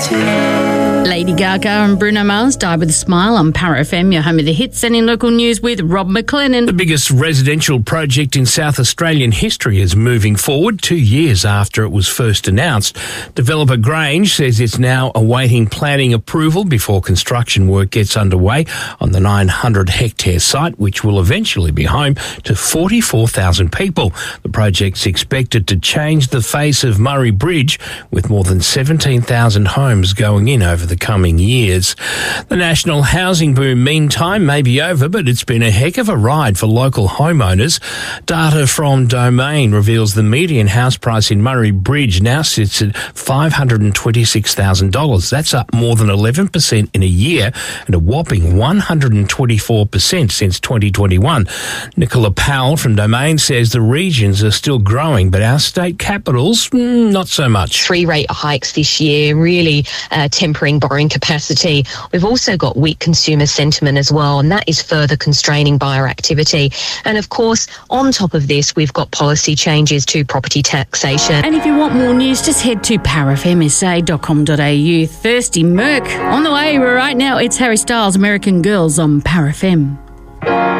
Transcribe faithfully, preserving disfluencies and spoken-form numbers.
Lady Gaga and Bruno Mars died with a smile on Power F M, your home of the hits, and in local news with Rob McLennan. The biggest residential project in South Australian history is moving forward two years after it was first announced. Developer Grange says it's now awaiting planning approval before construction work gets underway on the nine hundred hectare site, which will eventually be home to forty-four thousand people. The project's expected to change the face of Murray Bridge, with more than seventeen thousand homes going in over the coming years. The national housing boom, meantime, may be over, but it's been a heck of a ride for local homeowners. Data from Domain reveals the median house price in Murray Bridge now sits at five hundred twenty-six thousand dollars. That's up more than eleven percent in a year and a whopping one hundred twenty-four percent since twenty twenty-one. Nicola Powell from Domain says the regions are still growing, but our state capitals, mm, not so much. Three rate hikes this year, really uh, tempering borrowing capacity. We've also got weak consumer sentiment as well, and that is further constraining buyer activity. And of course, on top of this, we've got policy changes to property taxation. And if you want more news, just head to power f m s a dot com dot a u. Thirsty Merc on the way right now. It's Harry Styles, American Girls on Power F M.